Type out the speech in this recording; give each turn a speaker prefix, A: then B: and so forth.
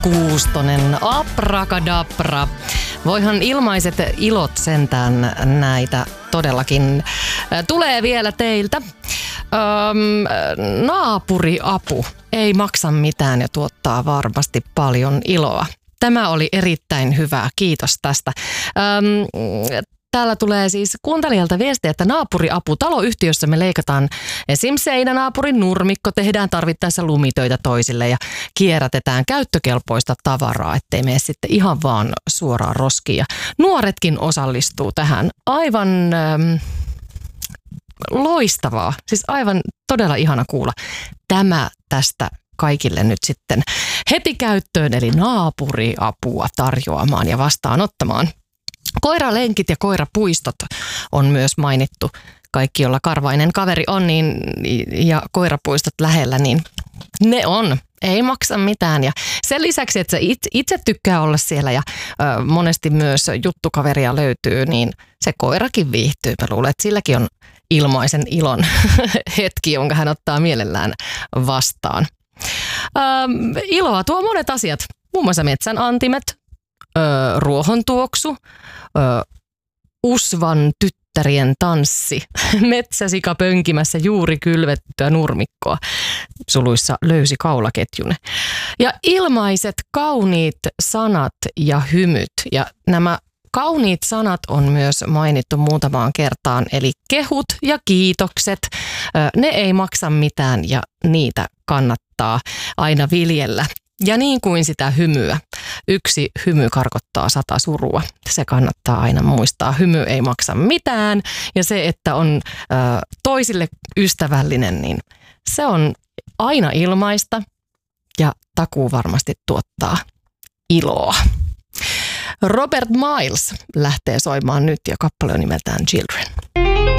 A: Kuustonen, abrakadabra. Voihan ilmaiset ilot sentään näitä todellakin. Tulee vielä teiltä. Naapuriapu ei maksa mitään ja tuottaa varmasti paljon iloa. Tämä oli erittäin hyvä. Kiitos tästä. Täällä tulee siis kuuntelijalta viestiä, että naapuriapu. Taloyhtiössä me leikataan esim. Seinänaapurin nurmikko, tehdään tarvittaessa lumitöitä toisille ja kierrätetään käyttökelpoista tavaraa, ettei mene sitten ihan vaan suoraan roskiin. Ja nuoretkin osallistuu tähän. Aivan loistavaa, siis aivan todella ihana kuulla. Tämä tästä kaikille nyt sitten heti käyttöön, eli naapuriapua tarjoamaan ja vastaanottamaan. Koiralenkit ja koirapuistot on myös mainittu. Kaikki, jolla karvainen kaveri on ja koirapuistot lähellä, niin ne on. Ei maksa mitään. Ja sen lisäksi, että se itse tykkää olla siellä ja monesti myös juttukaveria löytyy, niin se koirakin viihtyy. Mä luulen, että silläkin on ilmaisen ilon hetki, jonka hän ottaa mielellään vastaan. Iloa tuo monet asiat, muun muassa metsän antimet, ruohontuoksu, usvan tyttärien tanssi, metsäsika pönkimässä juuri kylvettyä nurmikkoa, suluissa löysi kaulaketjune. Ja ilmaiset kauniit sanat ja hymyt. Ja nämä kauniit sanat on myös mainittu muutamaan kertaan, eli kehut ja kiitokset, ne ei maksa mitään ja niitä kannattaa aina viljellä. Ja niin kuin sitä hymyä. Yksi hymy karkottaa 100 surua. Se kannattaa aina muistaa. Hymy ei maksa mitään ja se, että on toisille ystävällinen, niin se on aina ilmaista ja takuu varmasti tuottaa iloa. Robert Miles lähtee soimaan nyt ja kappale on nimeltään Children.